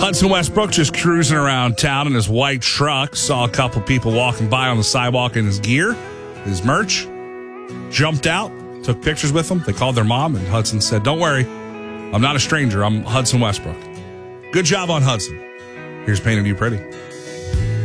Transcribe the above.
Hudson Westbrook just cruising around town in his white truck. Saw a couple people walking by on the sidewalk in his gear, his merch. Jumped out, took pictures with them. They called their mom, and Hudson said, "Don't worry, I'm not a stranger. I'm Hudson Westbrook." Good job on Hudson. Here's Painted You Pretty.